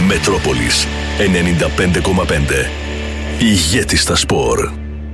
Μετρόπολης 95,5. Ηγέτης στα σπορ.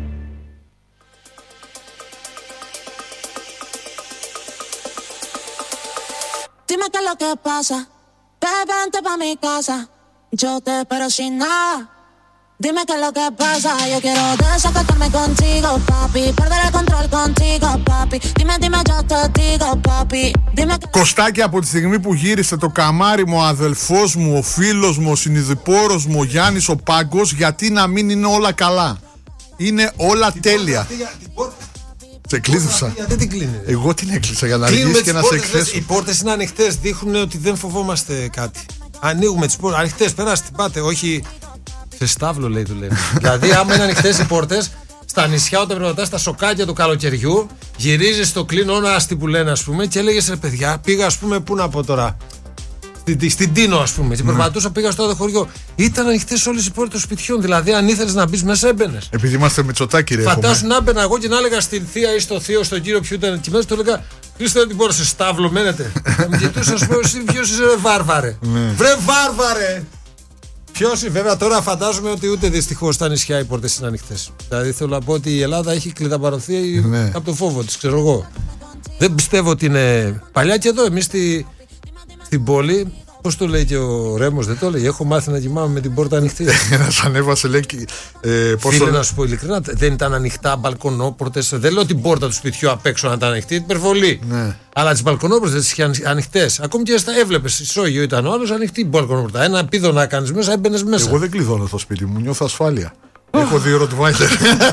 Dime qué es lo que pasa, vente pa' mi casa, yo te espero sin nada. Dime qué es lo que pasa, yo quiero desacatarme contigo, papi, perder el control contigo, papi. Dime, yo te digo, papi. Dime que... Κωστάκι, από τη στιγμή που γύρισε το καμάρι μου, ο αδελφός μου, ο φίλος μου, ο συνειδηπόρος μου, ο Γιάννης ο Πάγκος, γιατί να μην είναι όλα καλά? Είναι όλα τέλεια. Σε κλείδωσα. Δεν την κλείνει. Εγώ την έκλεισα για να αργήσει και να σε εκθέσω. Οι πόρτες είναι ανοιχτές, δείχνουν ότι δεν φοβόμαστε κάτι. Ανοίγουμε τις πόρτες, ανοιχτές, περάστε, πάτε, όχι. Σε στάβλο λέει δουλεύει. Δηλαδή, άμα είναι ανοιχτές οι πόρτες, στα νησιά όταν περπατάς στα σοκάκια του καλοκαιριού, γυρίζεις στο κλίνο όναστι που λένε, ας πούμε, και έλεγες ρε παιδιά, πήγα, ας πούμε, πού να πω τώρα. Στην Τίνο, ας πούμε. Και περπατούσα, πήγα στο άλλο χωριό. Ήταν ανοιχτές όλες οι πόρτες των σπιτιών. Δηλαδή, αν ήθελες να μπεις μέσα, έμπαινες. Επειδή είμαστε Μητσοτάκη, ρε. Φαντάσου να έμπαινα εγώ και να έλεγα στην θεία ή στο θείο, στον κύριο, ποιο ήταν εκεί μέσα, του έλεγα Χρήστε την πόρτα, σε στάβλο μένετε. Θα με κοιτούσα, α πούμε, ποιος είσαι, ρε βάρβαρε. Βρε βάρβαρε! Ποιος είναι, βέβαια τώρα φαντάζομαι ότι ούτε δυστυχώς στα νησιά οι πόρτες είναι ανοιχτές. Δηλαδή θέλω να πω ότι η Ελλάδα έχει κλειδαμπαρωθεί από το φόβο της, ξέρω εγώ. Δεν πιστεύω ότι είναι. Παλιά και εδώ, εμείς στην πόλη, πώς το λέει και ο Ρέμος, δεν το λέει. Έχω μάθει να κοιμάμαι με την πόρτα ανοιχτή. Ένας ανέβασε, λέει. Φίλε, να σου πω ειλικρινά, δεν ήταν ανοιχτά μπαλκονόπορτες. Δεν λέω την πόρτα του σπιτιού απ' έξω να ήταν ανοιχτή, υπερβολή. Ναι. Αλλά τις μπαλκονόπορτες τις είχε ανοιχτές. Ακόμη και στα έβλεπες, ισόγειο ήταν ο άλλος, ανοιχτή μπαλκονόπορτα. Ένα πίδο να κάνεις μέσα, έμπαινες μέσα. Εγώ δεν κλειδώνω στο σπίτι μου, νιώθω ασφάλεια. Έχω 2 ροτβάιλερ.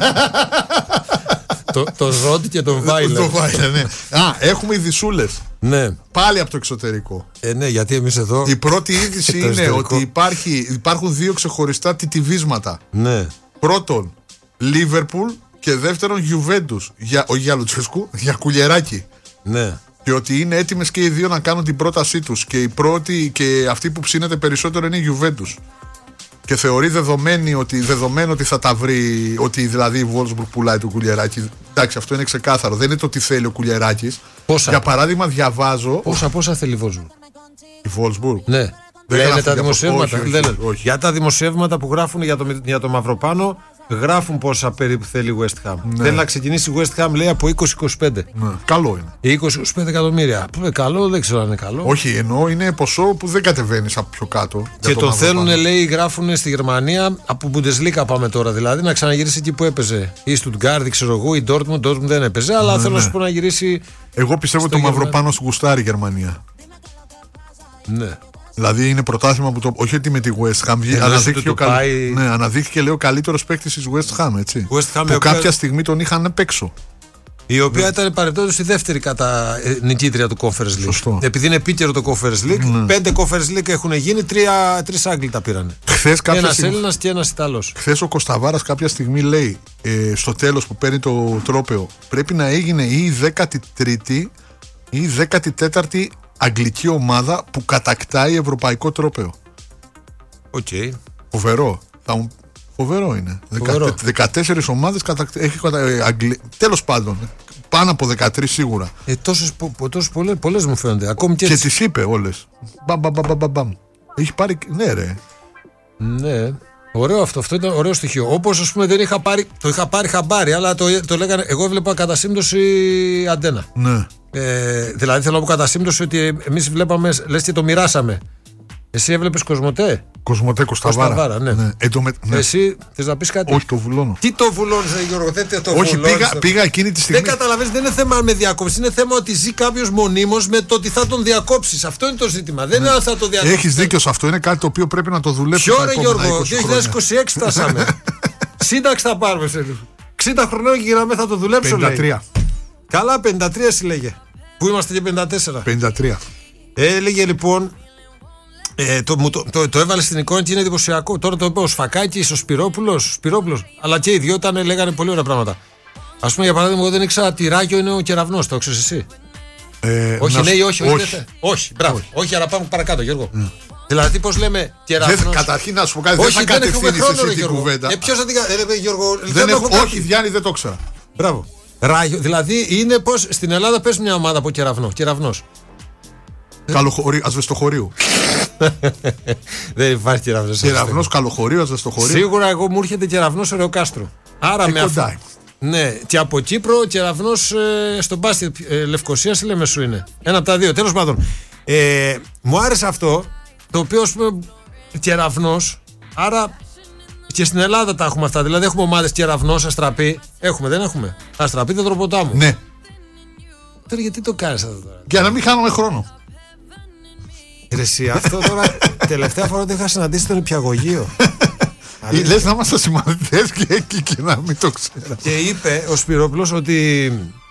Το Ροτ και τον Βάιλερ. Ναι. Έχουμε ειδισούλες. Ναι. Πάλι από το εξωτερικό. Ναι, γιατί εμείς εδώ. Η πρώτη είδηση είναι ότι υπάρχουν 2 ξεχωριστά τιτιβίσματα. Ναι. Πρώτον, Λίβερπουλ και δεύτερον, Γιουβέντους. Όχι για Λουτσέσκου, για Κουλιεράκη. Ναι. Και ότι είναι έτοιμες και οι 2 να κάνουν την πρότασή τους. Και η πρώτη και αυτή που ψήνεται περισσότερο είναι η Γιουβέντους. Και θεωρεί δεδομένο ότι θα τα βρει, ότι δηλαδή η Βόλσμπουργκ πουλάει τον Κουλιεράκη. Εντάξει, αυτό είναι ξεκάθαρο. Δεν είναι το τι θέλει ο Κουλιεράκης. Πόσα? Για παράδειγμα, διαβάζω. Πόσα θέλει η Βόλσμπουργκ? Η Βόλσμπουργκ. Ναι. Λένε τα δημοσιεύματα. Όχι. Για τα δημοσιεύματα που γράφουν για το Μαυροπάνο, γράφουν πόσα περίπου θέλει η West Ham. Ναι. Θέλει να ξεκινήσει η West Ham, λέει, από 20-25. Ναι. Καλό είναι. 20-25 εκατομμύρια. Καλό, δεν ξέρω αν είναι καλό. Όχι, ενώ είναι ποσό που δεν κατεβαίνει από πιο κάτω. Και το θέλουν, λέει, γράφουν στη Γερμανία, από Bundesliga πάμε τώρα δηλαδή, να ξαναγυρίσει εκεί που έπαιζε. Ή Stuttgart, ξέρω εγώ, ή Dortmund δεν έπαιζε, αλλά θέλω να σου πω να γυρίσει. Εγώ πιστεύω ότι το Μαυροπάνο σου γουστάρει η Γερμανία. Ναι. Δηλαδή είναι πρωτάθλημα που όχι ότι με τη West Ham αναδείχθηκε λέει ο καλύτερος παίκτης της West Ham, έτσι. West Ham, που κάποια στιγμή τον είχαν απ' έξω. Η οποία ήταν παρεπτόντως η δεύτερη κατά νικήτρια του Conference League. Σωστό. Επειδή είναι επίκαιρο το Conference League, 5 Conference League έχουν γίνει, 3 Άγγλοι τα πήρανε. Ένας Έλληνας και ένας Ιταλός. Χθες ο Κωσταβάρας κάποια στιγμή λέει στο τέλος που παίρνει το τρόπαιο, πρέπει να έγινε η 13η ή η 14η αγγλική ομάδα που κατακτάει ευρωπαϊκό τρόπαιο. Οκ. Φοβερό. Φοβερό είναι. 14 ομάδες τέλος πάντων. Πάνω από 13 σίγουρα. Τόσες πολλές μου φαίνονται. Ακόμη και τις είπε όλες. Μπαμ. Έχει πάρει. Ναι, ρε. Ναι. Ωραίο αυτό ήταν ωραίο στοιχείο. Όπως ας πούμε το είχα πάρει χαμπάρι, αλλά το λέγανε. Εγώ έβλεπα κατά σύμπτωση αντένα. Ναι. Δηλαδή θέλω να πω κατά σύμπτωση ότι εμείς βλέπαμε, λες και το μοιράσαμε. Εσύ έβλεπες Κοσμοτέ? Κοσμοτέ Κωσταβάρα. Ναι. Ναι. Εσύ θες να πεις κάτι? Όχι, το βουλώνω. Τι το βουλώνεις, Γιώργο? Όχι, πήγα εκείνη τη στιγμή. Δεν καταλαβαίνεις, δεν είναι θέμα με διακόψεις. Είναι θέμα ότι ζει κάποιος μονίμως με το ότι θα τον διακόψεις. Αυτό είναι το ζήτημα. Δεν είναι αν θα το διακόψεις. Έχεις δίκιο σε αυτό. Είναι κάτι το οποίο πρέπει να το δουλέψεις. Ποιο ρε Γιώργο? 2026 φτάσαμε. Σύνταξη θα πάρουμε σε λίγο. 60 χρονών και γυρνάμε, θα το δουλέψω. 53. Καλά, 53 συλλέγε. Πού είμαστε και 54. 53. Έλεγε λοιπόν. Το έβαλε στην εικόνα και είναι εντυπωσιακό. Τώρα το είπε ο Σφακάκης, ο Σπυρόπουλος. Αλλά και οι δυο λέγανε πολύ ωραία πράγματα. Ας πούμε, για παράδειγμα, εγώ δεν ήξερα τυράκιο είναι ο κεραυνός. Το ξέρεις εσύ? Όχι, λέει, όχι. Μπράβο. Όχι, αλλά πάμε παρακάτω, Γιώργο. Δηλαδή, πώς λέμε κεραυνός. Καταρχήν να σου πω κάτι, δεν θα κατευθύνεις εσύ την κουβέντα. Ποιος θα την κάνει, Γιώργο? Όχι, Διάννη, δεν το ήξερα. Μπράβο. Δηλαδή, είναι πως στην Ελλάδα πες μια ομάδα από κεραυνός. Ασβεστοχωρίου. Δεν υπάρχει κεραυνός. Κεραυνός Καλοχωρίου, Αζεστοχωρίου. Σίγουρα εγώ μου έρχεται κεραυνός Ωρεοκάστρο. Άρα με αυτό. Ναι, και από Κύπρο κεραυνός στον μπάσκετ Λευκοσίας ή Λεμεσού είναι. Ένα από τα δύο. Τέλος πάντων. Μου άρεσε αυτό, το οποίο ας πούμε κεραυνός. Άρα και στην Ελλάδα τα έχουμε αυτά. Δηλαδή έχουμε ομάδες κεραυνός, Αστραπή. Έχουμε, δεν έχουμε. Αστραπή, Δεντροποτάμου. Ναι. Τώρα γιατί το κάνεις αυτό τώρα? Για να μην χάνουμε χρόνο. Ρε εσύ, αυτό τώρα τελευταία φορά το είχα συναντήσει τον Νηπιαγωγείο. Λες να είμαστε συμμαθητές και να μην το ξέρω. Και είπε ο Σπυρόπουλος ότι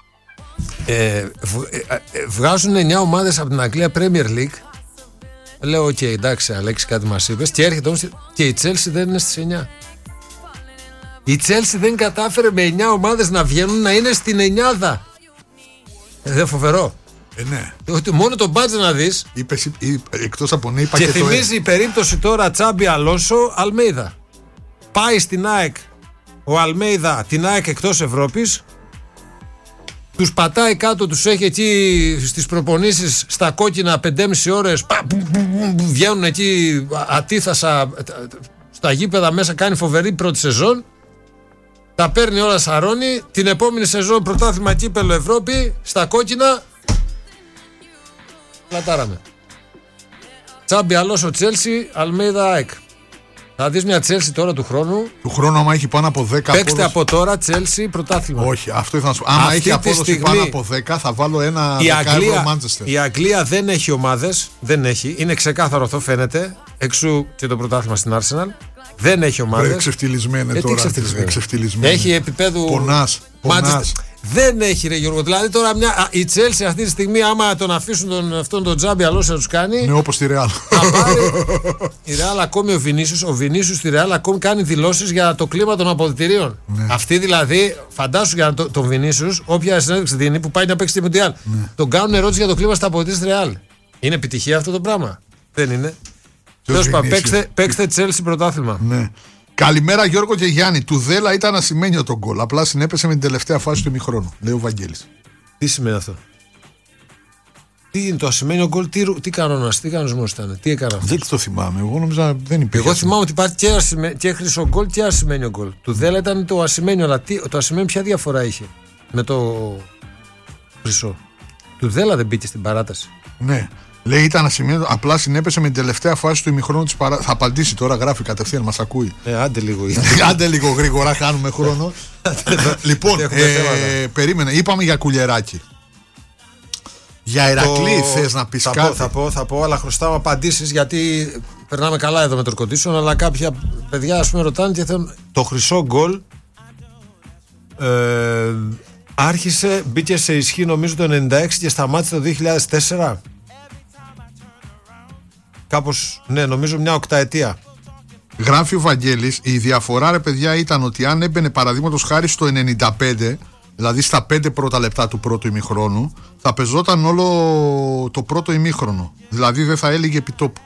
βγάζουν 9 ομάδες από την Αγγλία Premier League. Λέω οκ, εντάξει Αλέξη, κάτι μας είπες. Και έρχεται όμως και η Chelsea δεν είναι στις 9. Η Chelsea δεν κατάφερε με 9 ομάδες να βγαίνουν να είναι στην 9. Δεν φοβερό? Ναι. Μόνο τον μπάτζ να δεις. Εκτός από ναι, είπα και και θυμίζει η περίπτωση τώρα Τσάμπι Αλόνσο Αλμέιδα. Πάει στην ΑΕΚ ο Αλμέιδα, την ΑΕΚ εκτός Ευρώπης. Τους πατάει κάτω, τους έχει εκεί στις προπονήσεις στα κόκκινα 5,5 ώρες. Βγαίνουν εκεί ατίθασα στα γήπεδα μέσα, κάνει φοβερή πρώτη σεζόν. Τα παίρνει όλα σαρώνει. Την επόμενη σεζόν πρωτάθλημα κύπελλο Ευρώπη στα κόκκινα. Πλατάραμε. Τσάμπι Αλόνσο Τσέλσι, Αλμέιδα ΑΕΚ. Θα δεις μια Τσέλσι τώρα του χρόνου. Του χρόνου, άμα έχει πάνω από 10. Παίξτε απόδοση... από τώρα Τσέλσι πρωτάθλημα. Όχι, αυτό ήθελα να σου πω. Άμα έχει απόδοση στιγμή... πάνω από 10, θα βάλω ένα δεκάευρο Μάντσεστερ. Η Αγγλία δεν έχει ομάδες. Δεν έχει. Είναι ξεκάθαρο αυτό, φαίνεται. Εξού και το πρωτάθλημα στην Arsenal. Δεν έχει ομάδες. Εξευτυλισμένη τώρα. Εξευτυλισμένη. Έχει επίπεδου. Πονάς. Δεν έχει, ρε Γιώργο. Δηλαδή τώρα η Chelsea αυτή τη στιγμή, άμα τον αφήσουν αυτόν τον Τζάμπι Αλόνσο να τους κάνει. Ναι, όπως τη Real. Θα πάρει. Η Real ακόμη ο Βινίσιους στη Real ακόμη κάνει δηλώσεις για το κλίμα των αποδυτηρίων. Ναι. Αυτή δηλαδή, φαντάσου για τον Βινίσιους, όποια συνέντευξη δίνει που πάει να παίξει τη Μουντιάλ. Ναι. Τον κάνουν ερώτηση για το κλίμα στα αποδυτήρια στη Real. Είναι επιτυχία αυτό το πράγμα? Δεν είναι. Τέλος πάντων, παίξτε Chelsea πρωτάθλημα. Ναι. Καλημέρα Γιώργο και Γιάννη. Του Δέλα ήταν ασημένιο τον γκολ. Απλά συνέπεσε με την τελευταία φάση του ημιχρόνου. Λέει ο Βαγγέλης. Τι σημαίνει αυτό? Τι είναι το ασημένιο γκολ, τι κανονισμός ήταν, τι έκανα αυτό? Δεν το θυμάμαι. Εγώ νόμιζα δεν υπήρχε. Εγώ θυμάμαι ότι υπάρχει και χρυσό γκολ και ασημένιο γκολ. Του Δέλα ήταν το ασημένιο, αλλά το ασημένιο ποια διαφορά είχε με το χρυσό? Του Δέλα δεν μπήκε στην παράταση. Ναι. Λέει ήταν ασημένιο, απλά συνέπεσε με την τελευταία φάση του ημιχρόνου της παράτασης. Θα απαντήσει τώρα, γράφει κατευθείαν, μας ακούει. Άντε λίγο. Άντε λίγο γρήγορα, χάνουμε χρόνο. Λοιπόν, περίμενε, είπαμε για κουλιεράκι. Για Ηρακλή θες να πεις κάτι? Θα πω, αλλά χρωστάω απαντήσεις, γιατί περνάμε καλά εδώ με το Air Condition, αλλά κάποια παιδιά ας πούμε ρωτάνε και θέλουν. Το χρυσό γκολ μπήκε σε ισχύ νομίζω το 96 και σταμάτησε το 2004. Κάπως, ναι, νομίζω μια οκταετία. Γράφει ο Βαγγέλης, η διαφορά ρε παιδιά ήταν ότι αν έμπαινε παραδείγματος χάρη στο 95, δηλαδή στα 5 πρώτα λεπτά του πρώτου ημιχρόνου, θα πεζόταν όλο το πρώτο ημίχρονο. Δηλαδή δεν θα έλεγε επιτόπου.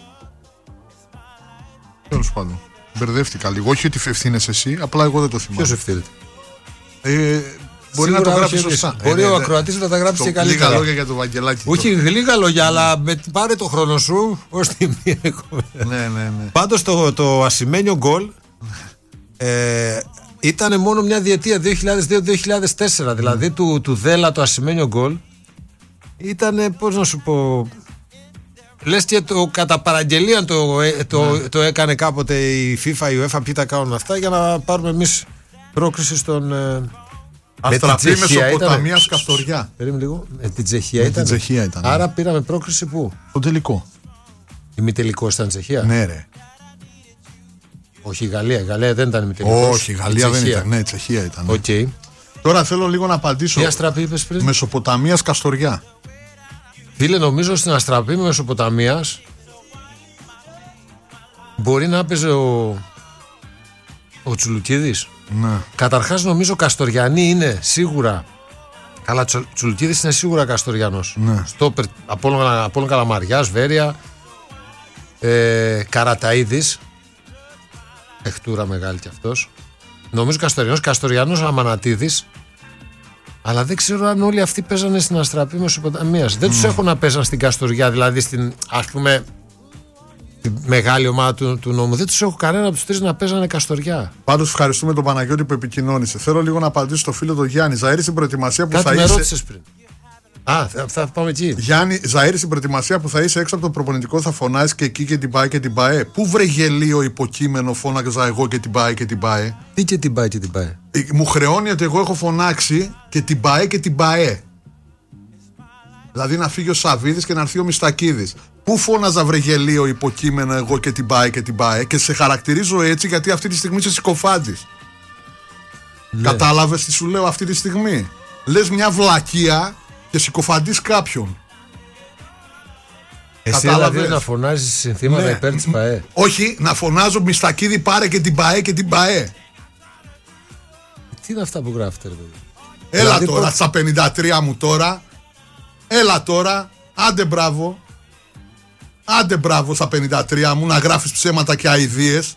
Τέλος πάντων. Μπερδεύτηκα λίγο. Όχι ότι ευθύνεσαι εσύ, απλά εγώ δεν το θυμάμαι. Ποιος ευθύνεται? Μπορεί να το γράψει σωστά. Μπορεί ο ακροατής να τα γράψει και καλύτερα. Λίγα λόγια για το Βαγγελάκι. Όχι λίγα λόγια, αλλά πάρε το χρόνο σου ως τη μία. Ναι. Πάντως το ασημένιο γκολ ήταν μόνο μια διετία, 2002-2004. Δηλαδή του Δέλα το ασημένιο γκολ ήταν, πώς να σου πω, λες και το κατά παραγγελία το έκανε κάποτε η FIFA, η UEFA, ποιοι τα κάνουν αυτά για να πάρουμε εμείς πρόκριση στον... Αστραπή Μεσοποταμίας Καστοριά. Περίμενε λίγο. Την Τσεχία ήταν. Άρα πήραμε πρόκριση πού? Τον τελικό. Ημιτελικό ήταν Τσεχία. Ναι, ρε. Όχι η Γαλλία. Η Γαλλία δεν ήταν ημιτελικό. Όχι, η Γαλλία δεν ήταν. Ναι, η Τσεχία ήταν. Okay. Τώρα θέλω λίγο να απαντήσω. Τι Αστραπή είπες πριν? Μεσοποταμίας Καστοριά. Φίλε, νομίζω στην Αστραπή Μεσοποταμίας μπορεί να έπαιζε ο Τσουλουκίδης. Ναι. Καταρχάς νομίζω Καστοριανή είναι σίγουρα. Καλά, Τσουλουκίδης είναι σίγουρα Καστοριανός. Ναι. Στόπερ Απόλλων Καλαμαριάς, Βέρεια, Καραταΐδης. Εχτούρα μεγάλη κι αυτός. Νομίζω Καστοριανός Αμανατίδης. Αλλά δεν ξέρω αν όλοι αυτοί παίζανε στην Αστραπή Μεσοποταμίας. Δεν τους έχω να παίζαν στην Καστοριά, δηλαδή στην, ας πούμε, τη μεγάλη ομάδα του νόμου. Δεν τους έχω κανένα από τους τρεις να παίζανε Καστοριά. Πάντως ευχαριστούμε τον Παναγιώτη που επικοινώνησε. Θέλω λίγο να απαντήσω στο φίλο του Γιάννη. Ζαΐρη, στην προετοιμασία που κάτι θα με είσαι. ρώτησες πριν. Θα πάμε εκεί. Γιάννη, Ζαΐρη, στην προετοιμασία που θα είσαι έξω από το προπονητικό θα φωνάζει και εκεί και την πάει και την πάει. Πού βρε γελίο υποκείμενο φώναξα εγώ και την πάει και την πάει. Τι και την πάει και την πάει. Μου χρεώνει ότι εγώ έχω φωνάξει και την πάει και την πάει. Δηλαδή να φύγει ο Σαββίδης και να έρθει ο Μιστακίδης. Πού φώναζα βρε γελίο υποκείμενο εγώ και την πάει και την πάει. Και σε χαρακτηρίζω έτσι γιατί αυτή τη στιγμή είσαι συκοφάντης. Ναι. Κατάλαβες τι σου λέω αυτή τη στιγμή. Λες μια βλακεία και συκοφαντείς κάποιον. Εσύ δηλαδή να φωνάζεις συνθήματα υπέρ της ΠΑΕ. Όχι, να φωνάζω Μιστακίδη πάρε και την ΠΑΕ και την ΠΑΕ. Τι είναι αυτά που γράφετε ρε παιδί. Έλα δηλαδή, τώρα στα 53 μου τώρα. Έλα τώρα. Άντε μπράβο. Άντε μπράβο στα 53 μου να γράφεις ψέματα και αηδίες.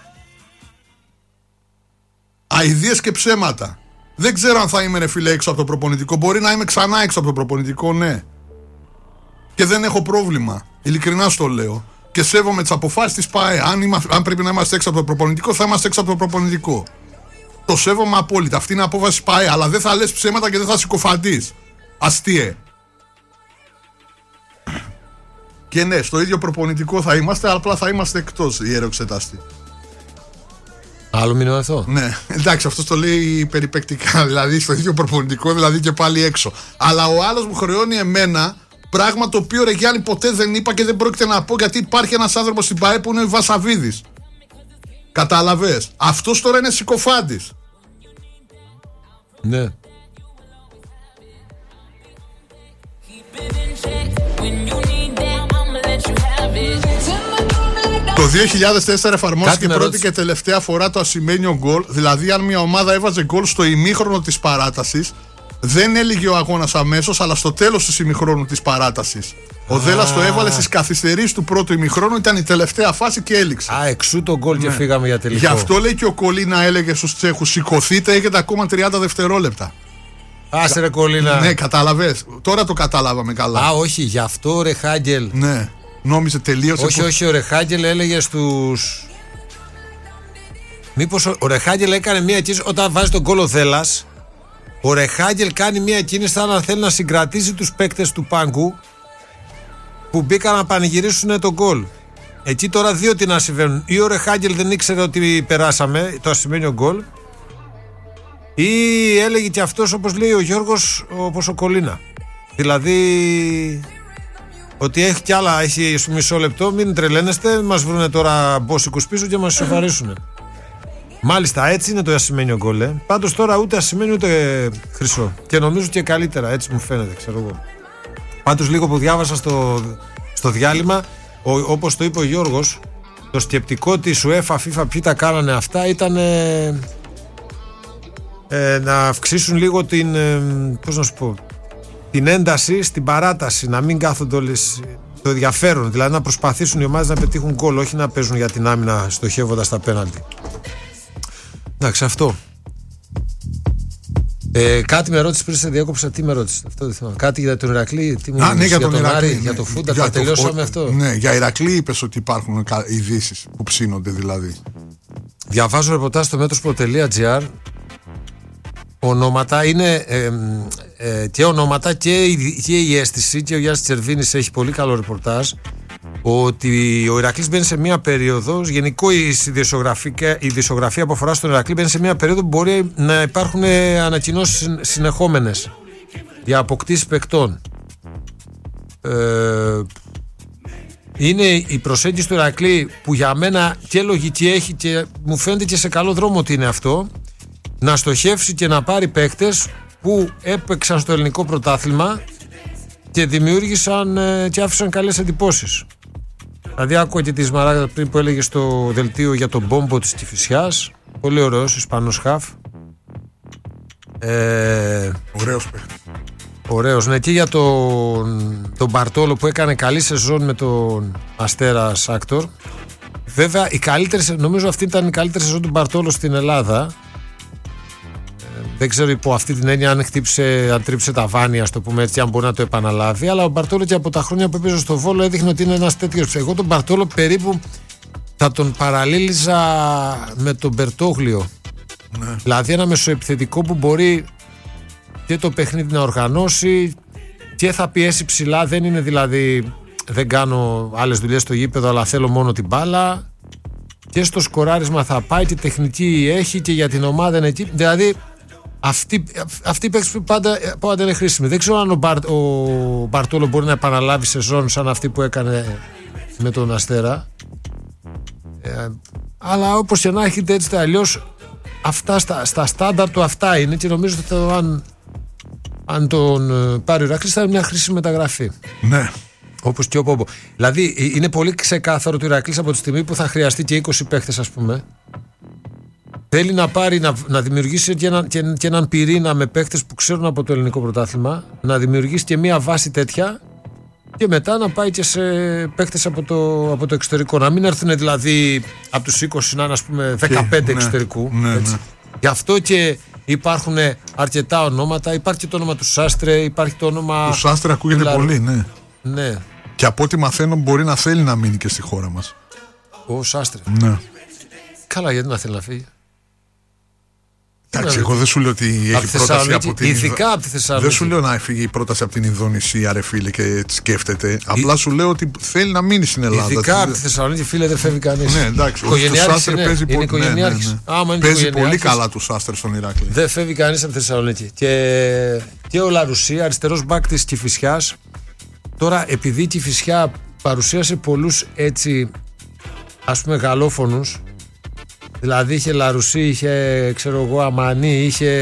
Αηδίες και ψέματα. Δεν ξέρω αν θα είμαι ρε φίλε έξω από το προπονητικό. Μπορεί να είμαι ξανά έξω από το προπονητικό, ναι. Και δεν έχω πρόβλημα. Ειλικρινά στο λέω. Και σέβομαι τις αποφάσεις της ΠΑΕ. Αν πρέπει να είμαστε έξω από το προπονητικό, θα είμαστε έξω από το προπονητικό. Το σέβομαι απόλυτα. Αυτή είναι η απόφαση της ΠΑΕ. Αλλά δεν θα λες ψέματα και δεν θα συκοφαντείς. Αστείε. Και ναι, στο ίδιο προπονητικό θα είμαστε, απλά θα είμαστε εκτός ιεροεξετάστη. Άλλο μήνυμα αυτό. Ναι, εντάξει, αυτό το λέει περιπεκτικά. Δηλαδή στο ίδιο προπονητικό, δηλαδή και πάλι έξω. Αλλά ο άλλος μου χρεώνει εμένα πράγμα το οποίο ρε Γιάννη ποτέ δεν είπα και δεν πρόκειται να πω, γιατί υπάρχει ένας άνθρωπος στην ΠΑΕ που είναι ο Ιβασαβίδης. Κατάλαβες. Αυτός τώρα είναι συκοφάντης. Ναι. Το 2004 εφαρμόστηκε πρώτη και τελευταία φορά το ασημένιο γκολ. Δηλαδή, αν μια ομάδα έβαζε γκολ στο ημίχρονο της παράτασης, δεν έλυγε ο αγώνας αμέσως, αλλά στο τέλος του ημιχρόνου της παράτασης. Ο Δέλλας το έβαλε στις καθυστερήσεις του πρώτου ημιχρόνου, ήταν η τελευταία φάση και έληξε. Εξού το γκολ και φύγαμε για τελικό. Γι' αυτό λέει και ο Κολίνα έλεγε στους Τσέχους: σηκωθείτε, έχετε ακόμα 30 δευτερόλεπτα. Άσε ρε Κολίνα. Ναι, κατάλαβες. Τώρα το κατάλαβαμε καλά. Όχι, γι' αυτό ο Ρεχάγκελ. Ναι. Νόμιζε τελείωσε. Όχι, ο Ρεχάγκελ έλεγε στους. Μήπως ο Ρεχάγκελ έκανε μια κίνηση όταν βάζει τον γκολ ο Δέλλας. Ο Ρεχάγκελ κάνει μια κίνηση σαν να θέλει να συγκρατήσει τους παίκτες του πάγκου που μπήκαν να πανηγυρίσουν τον γκολ. Εκεί τώρα δύο τι να συμβαίνουν. Ή ο Ρεχάγκελ δεν ήξερε ότι περάσαμε το ασημένιο γκολ, ή έλεγε και αυτός όπως λέει ο Γιώργος, όπως ο Κολίνα. Δηλαδή ότι έχει κι άλλα, έχει μισό λεπτό, μην τρελαίνεστε, μας βρούνε τώρα μπόσικους πίσω και μας ισοφαρίσουν. Μάλιστα, έτσι είναι το ασημένιο γκολ. Πάντως τώρα ούτε ασημένιο ούτε χρυσό. Και νομίζω και καλύτερα, έτσι μου φαίνεται, ξέρω εγώ. Πάντως λίγο που διάβασα στο διάλειμμα, όπως το είπε ο Γιώργος, το σκεπτικό της UEFA, FIFA, ποιοι τα κάνανε αυτά, ήταν να αυξήσουν λίγο την, πώς να σου πω, την ένταση στην παράταση, να μην κάθονται όλες το ενδιαφέρον, δηλαδή να προσπαθήσουν οι ομάδες να πετύχουν γκολ, όχι να παίζουν για την άμυνα στοχεύοντας τα πέναλτι. Εντάξει, αυτό. Κάτι με ρώτησε πριν, σε διάκοψα, τι με ρώτησε. Αυτό δεν θυμάμαι. Κάτι για τον Ηρακλή, τι μου ναι, για τον Άρη, Ηρακλή, για το Φούντα, τα τελειώσαμε αυτό. Ναι, για Ηρακλή είπες ότι υπάρχουν ειδήσεις που ψήνονται δηλαδή. Διαβάζω ρεπορτάζ στο metro.gr. Ονόματα είναι και ονόματα και η αίσθηση, και ο Γιάννης Τσερβίνης έχει πολύ καλό ρεπορτάζ, ότι ο Ηρακλής μπαίνει σε μια περίοδο, γενικό η ειδησιογραφία που αφορά στον Ηρακλή μπαίνει σε μια περίοδο που μπορεί να υπάρχουν ανακοινώσεις συνεχόμενες για αποκτήσεις παικτών. Είναι η προσέγγιση του Ηρακλή που για μένα και λογική έχει και μου φαίνεται και σε καλό δρόμο ότι είναι αυτό, να στοχεύσει και να πάρει παίκτες που έπαιξαν στο ελληνικό πρωτάθλημα και δημιούργησαν και άφησαν καλές εντυπώσεις. Δηλαδή άκουγα και τη Σμαράγδα πριν που έλεγε στο δελτίο για τον Μπόμπο της Κηφισιάς. Πολύ ωραίος Ισπανός χαφ. Ωραίος παίκτης. Ωραίος, ναι, και για τον Μπαρτόλο που έκανε καλή σεζόν με τον Αστέρα Σάκτορ. Βέβαια νομίζω αυτή ήταν η καλύτερη σεζόν του Μπαρτόλο στην Ελλάδα. Δεν ξέρω υπό αυτή την έννοια αν τρίψε τα βάνια, ας το πούμε έτσι, αν μπορεί να το επαναλάβει. Αλλά ο Μπαρτόλο και από τα χρόνια που έπαιζε στο Βόλο έδειχνε ότι είναι ένας τέτοιος. Εγώ τον Μπαρτόλο περίπου θα τον παραλήλιζα με τον Μπερτόγλιο. Ναι. Δηλαδή ένα μεσοεπιθετικό που μπορεί και το παιχνίδι να οργανώσει και θα πιέσει ψηλά. Δεν είναι δηλαδή, δεν κάνω άλλες δουλειές στο γήπεδο, αλλά θέλω μόνο την μπάλα. Και στο σκοράρισμα θα πάει, τη τεχνική έχει και για την ομάδα είναι εκεί. Δηλαδή αυτή η παίξη πάντα είναι χρήσιμη. Δεν ξέρω αν ο Μπαρτόλο μπορεί να επαναλάβει σεζόν σαν αυτή που έκανε με τον Αστέρα. Αλλά όπως και να έχετε, έτσι αλλιώς αυτά στα στάνταρ του αυτά είναι, και νομίζω ότι αν τον πάρει ο Ηράκλης θα είναι μια χρήσιμη μεταγραφή. Ναι. Όπως και όπου. Δηλαδή είναι πολύ ξεκάθαρο ότι ο Ηρακλής από τη στιγμή που θα χρειαστεί και 20 παίχτες, ας πούμε, θέλει να πάρει, να δημιουργήσει και έναν πυρήνα με παίχτες που ξέρουν από το ελληνικό πρωτάθλημα, να δημιουργήσει και μια βάση τέτοια και μετά να πάει και σε παίχτες από το εξωτερικό. Να μην έρθουν δηλαδή από τους 20 να είναι, ας πούμε, 15 εξωτερικού. Ναι. Γι' αυτό και υπάρχουν αρκετά ονόματα. Υπάρχει και το όνομα του Σάστρε, υπάρχει το όνομα. Του Σάστρε ακούγεται πολύ, ναι. Ναι. Και από ό,τι μαθαίνω μπορεί να θέλει να μείνει και στη χώρα μας. Ο Σάστρε. Ναι. Καλά, γιατί να θέλει να φύγει. Εντάξει, εγώ δεν σου λέω ότι έχει πρόταση από την. Ειδικά από τη Θεσσαλονίκη. Δεν σου λέω να φύγει η πρόταση από την Ινδονησία, ρε φίλε, και σκέφτεται. Απλά σου λέω ότι θέλει να μείνει στην Ελλάδα. Ειδικά από τη Θεσσαλονίκη, φίλε, δεν φεύγει κανείς. Ναι, εντάξει. Ο Σάστρε παίζει πολύ. Παίζει πολύ καλά του Σάστρε στον Ηράκλειο. Δεν φεύγει κανείς από τη Θεσσαλονίκη. Και ο Λαρουσί, αριστερός μπακ της Κηφισιάς. Τώρα, επειδή η Κηφισιά παρουσίασε πολλούς έτσι, ας πούμε, γαλλόφωνους. Δηλαδή είχε Λαρουσί, είχε, ξέρω εγώ, Αμανί, είχε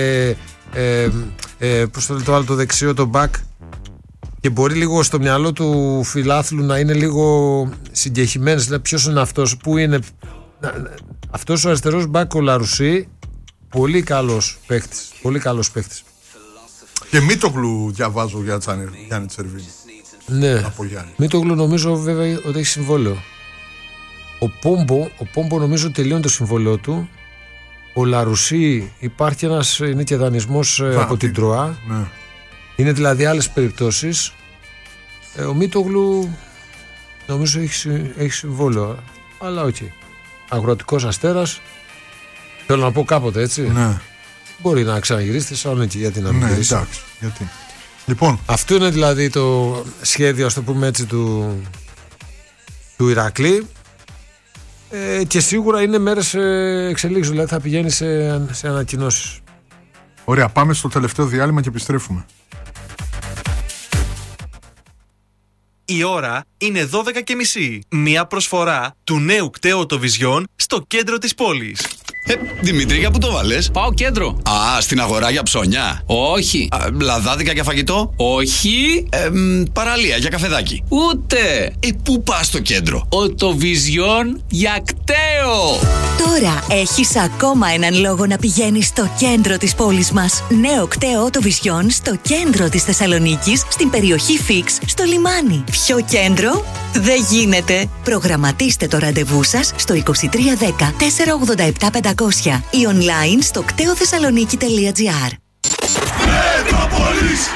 πώς το άλλο το δεξιό, το μπακ, και μπορεί λίγο στο μυαλό του φιλάθλου να είναι λίγο συγκεχημένος. Δηλαδή ποιος είναι αυτός, πού είναι αυτός ο αριστερός μπακ, ο Λαρουσί, πολύ καλός παίχτης, πολύ καλός παίχτης. Και Μίτογλου διαβάζω για Γιάννη Τσερβίνη. Ναι, Μίτογλου νομίζω βέβαια ότι έχει συμβόλαιο. Ο Πόμπο νομίζω τελειώνει το συμβόλαιο του. Ο Λαρουσί υπάρχει ένας, είναι και δανεισμός από την Τροά. Ναι. Είναι δηλαδή άλλες περιπτώσεις. Ο Μίτογλου νομίζω έχει συμβόλαιο. Αλλά οκ. Αγροτικός Αστέρας. Θέλω να πω κάποτε, έτσι. Ναι. Μπορεί να ξαναγυρίσει στη Θεσσαλονίκη. Γιατί να μην γυρίσει. Εντάξει. Γιατί. Λοιπόν. Αυτό είναι δηλαδή το σχέδιο, ας το πούμε έτσι, του Ηρακλή. Και σίγουρα είναι μέρες εξελίξεων, δηλαδή θα πηγαίνει σε ανακοινώσεις. Ωραία, πάμε στο τελευταίο διάλειμμα και επιστρέφουμε. Η ώρα είναι 12:30. Μια προσφορά του νέου κταίου Vision στο κέντρο της πόλης. Δημήτρη, για πού το βάλες? Πάω κέντρο. Α, στην αγορά για ψώνια. Όχι. Λαδάδικα για φαγητό. Όχι. Παραλία για καφεδάκι. Ούτε. Πού πας στο κέντρο? Vision για κταίο. Τώρα έχεις ακόμα έναν λόγο να πηγαίνεις στο κέντρο της πόλης μας. Νέο κταίο Vision στο κέντρο της Θεσσαλονίκης, στην περιοχή Φίξ, στο λιμάνι. Πιο κέντρο δεν γίνεται. Προγραμματίστε το ραντεβού σας στο 2310 487 500 ή online στο κτεοθεσσαλονίκη.gr. Μετρόπολης.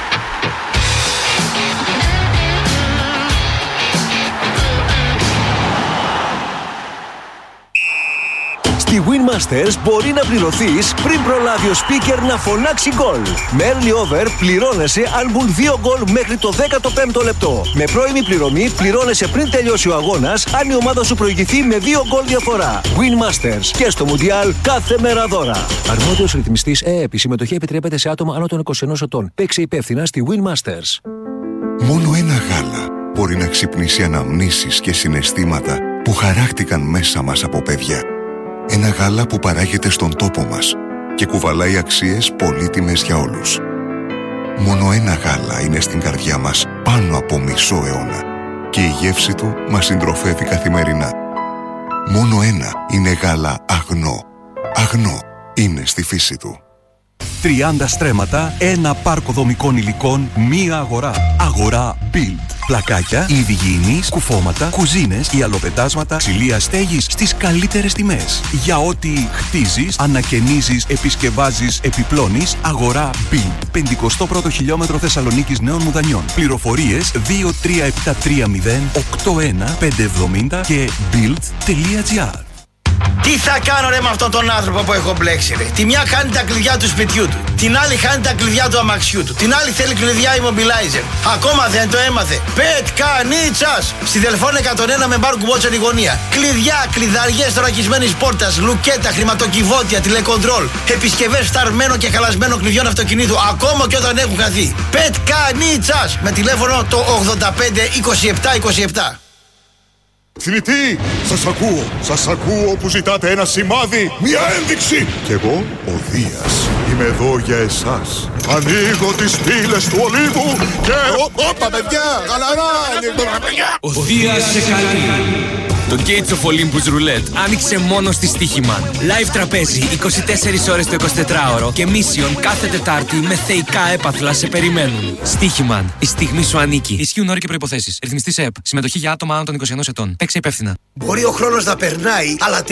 Στη Winmasters μπορεί να πληρωθείς πριν προλάβει ο speaker να φωνάξει γκολ. Με early over πληρώνεσαι αν μπουν 2 γκολ μέχρι το 15ο λεπτό. Με πρώιμη πληρωμή πληρώνεσαι πριν τελειώσει ο αγώνας αν η ομάδα σου προηγηθεί με 2 γκολ διαφορά. Winmasters και στο Μουντιάλ κάθε μέρα δώρα. Αρμόδιος ρυθμιστής ΕΕΠ. Η συμμετοχή επιτρέπεται σε άτομα άνω των 21 ετών. Παίξε υπεύθυνα στη Winmasters. Μόνο ένα γάλα μπορεί να ξυπνήσει αναμνήσεις και συναισθήματα που χαράχτηκαν μέσα μας από παιδιά. Ένα γάλα που παράγεται στον τόπο μας και κουβαλάει αξίες πολύτιμες για όλους. Μόνο ένα γάλα είναι στην καρδιά μας πάνω από μισό αιώνα και η γεύση του μας συντροφεύει καθημερινά. Μόνο ένα είναι γάλα Αγνό. Αγνό είναι στη φύση του. 30 στρέμματα, ένα πάρκο δομικών υλικών, μία αγορά. Αγορά Build. Πλακάκια, είδη υγιεινής, κουφώματα, κουζίνες, ιαλοπετάσματα, ξυλία στέγης στις καλύτερες τιμές. Για ό,τι χτίζεις, ανακαινίζεις, επισκευάζεις, επιπλώνεις, αγορά Build. 51ο χιλιόμετρο Θεσσαλονίκης Νέων Μουδανιών. Πληροφορίες 23730 και build.gr. Τι θα κάνω ρε με αυτόν τον άνθρωπο που έχω μπλέξει ρε. Τη μια χάνει τα κλειδιά του σπιτιού του, την άλλη χάνει τα κλειδιά του αμαξιού του, την άλλη θέλει κλειδιά immobilizer. Ακόμα δεν το έμαθε. Πετκανίτσας! Στη Δελφών 101 με μπάρ κουμπότσεν η γωνία. Κλειδιά, κλειδαριές θωρακισμένης πόρτας, λουκέτα, χρηματοκιβώτια, τηλεκοντρόλ, επισκευές φταρμένο και χαλασμένο κλειδιών αυτοκινήτου, ακόμα και όταν έχουν χαθεί. Πετκανίτσας! Με τηλέφωνο το 85 27 27. Θνητή, σας ακούω που ζητάτε ένα σημάδι, μια ένδειξη. Κι εγώ, ο Δίας, είμαι εδώ για εσάς. Ανοίγω τις πύλες του Ολύβου και... Όπα παιδιά, χαλαρά. Ο Δίας σε καλεί. Το Gates of Olympus Roulette άνοιξε μόνο στη Στοίχημαν. Live τραπέζι 24 ώρες το 24ωρο και Mission κάθε Τετάρτη με θεϊκά έπαθλα σε περιμένουν. Στοίχημαν. Η στιγμή σου ανήκει. Ισχύουν όροι και προϋποθέσεις. Ρυθμιστής ΕΕΠ. Συμμετοχή για άτομα άνω των 21 ετών. Παίξε υπεύθυνα. Μπορεί ο χρόνος να περνάει, αλλά